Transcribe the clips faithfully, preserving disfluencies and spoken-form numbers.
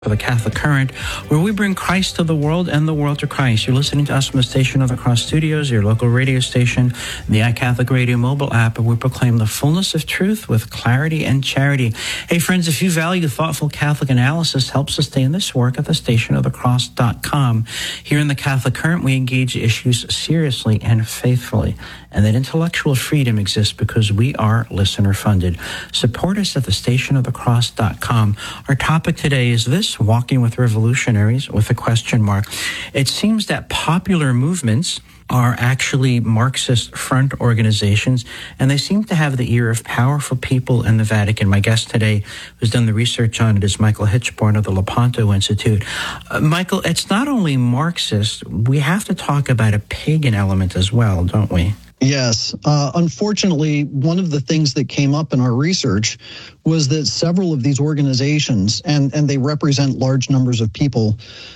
For the Catholic Current, where we bring Christ to the world and the world to Christ. You're listening to us from the Station of the Cross Studios, your local radio station, the iCatholic Radio mobile app, where we proclaim the fullness of truth with clarity and charity. Hey, friends, if you value thoughtful Catholic analysis, help sustain this work at the station of the cross dot com. Here in the Catholic Current, we engage issues seriously and faithfully, and that intellectual freedom exists because we are listener-funded. Support us at the station of the cross dot com. Our topic today is this: Walking with Revolutionaries, with a question mark. It seems that popular movements are actually Marxist front organizations, and they seem to have the ear of powerful people in the Vatican. My guest today, who's done the research on it, is Michael Hichborn of the Lepanto Institute. Uh, Michael, it's not only Marxist. We have to talk about a pagan element as well, don't we? Yes. Uh, unfortunately, one of the things that came up in our research was that several of these organizations, and, and they represent large numbers of people,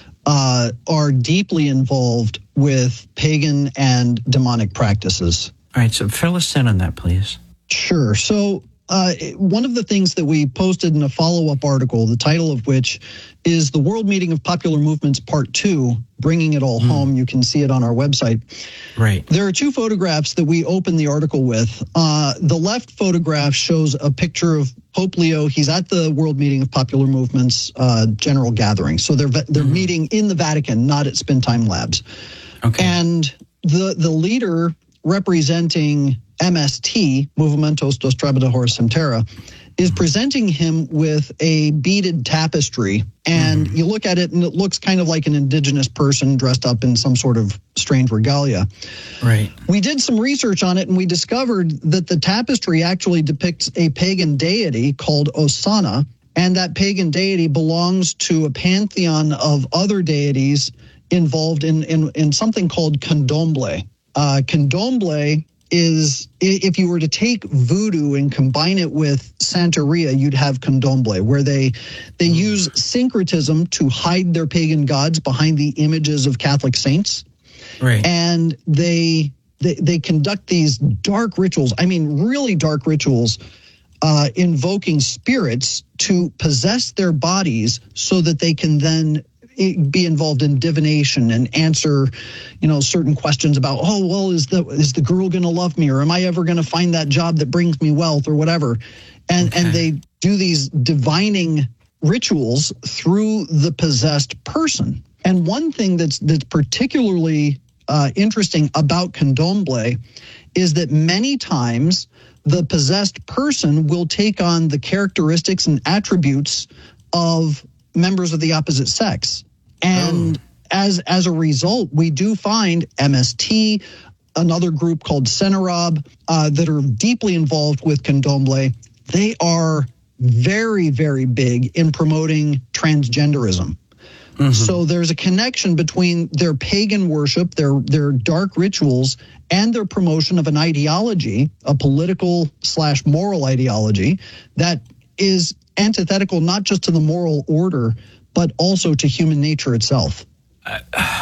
uh, are deeply involved with pagan and demonic practices. All right, so fill us in on that, please. Sure. So uh, one of the things that we posted in a follow-up article, the title of which is The World Meeting of Popular Movements Part two, Bringing It All mm. Home. You can see it on our website. Right. There are two photographs that we open the article with. Uh, the left photograph shows a picture of Pope Leo. He's at the World Meeting of Popular Movements uh, General Gathering. So they're they're mm. meeting in the Vatican, not at Spend Time Labs. Okay. And the the leader representing M S T, Movimentos dos Trabajadores Sem Terra, is presenting him with a beaded tapestry. And mm-hmm. you look at it and it looks kind of like an indigenous person dressed up in some sort of strange regalia. Right. We did some research on it and we discovered that the tapestry actually depicts a pagan deity called Osana. And that pagan deity belongs to a pantheon of other deities involved in, in, in something called candomblé. Uh, candomblé is, if you were to take voodoo and combine it with Santeria, you'd have candomblé, where they they mm. use syncretism to hide their pagan gods behind the images of Catholic saints. Right. And they they, they conduct these dark rituals, I mean really dark rituals, uh, invoking spirits to possess their bodies so that they can then be involved in divination and answer, you know, certain questions about, oh, well, is the is the girl going to love me, or am I ever going to find that job that brings me wealth, or whatever? And okay. and they do these divining rituals through the possessed person. And one thing that's that's particularly uh, interesting about candomblé is that many times the possessed person will take on the characteristics and attributes of members of the opposite sex. And oh. as as a result, we do find M S T, another group called Senarob, uh, that are deeply involved with candomblé. They are very, very big in promoting transgenderism. Mm-hmm. So there's a connection between their pagan worship, their their dark rituals, and their promotion of an ideology, a political slash moral ideology that is antithetical not just to the moral order, but also to human nature itself. Uh,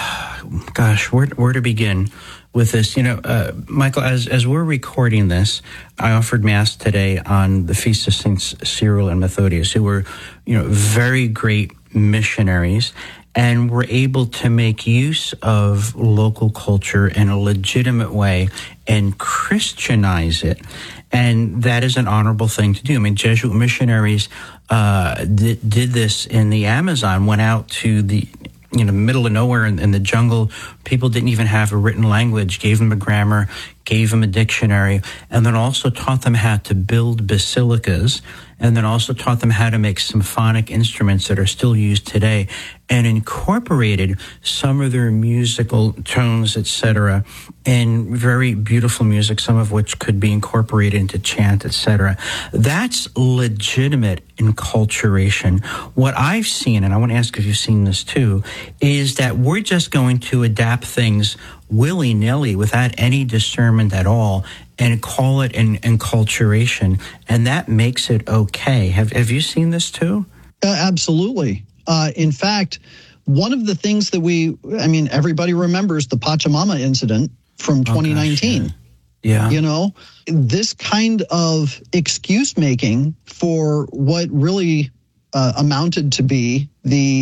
gosh, where where to begin with this? You know, uh, Michael, as as we're recording this, I offered Mass today on the Feast of Saints Cyril and Methodius, who were, you know, very great missionaries, and were able to make use of local culture in a legitimate way and Christianize it. And that is an honorable thing to do. I mean, Jesuit missionaries uh, did, did this in the Amazon, went out to the you know middle of nowhere in, in the jungle. People didn't even have a written language, gave them a grammar, gave them a dictionary, and then also taught them how to build basilicas, and then also taught them how to make symphonic instruments that are still used today, and incorporated some of their musical tones, et cetera, in very beautiful music, some of which could be incorporated into chant, et cetera. That's legitimate enculturation. What I've seen, and I want to ask if you've seen this too, is that we're just going to adapt things willy-nilly without any discernment at all and call it an enculturation, and that makes it okay. Have Have you seen this too? Uh, absolutely. Uh, in fact, one of the things that we, I mean, everybody remembers the Pachamama incident from twenty nineteen. Oh, gosh, yeah. yeah. You know, this kind of excuse making for what really uh, amounted to be the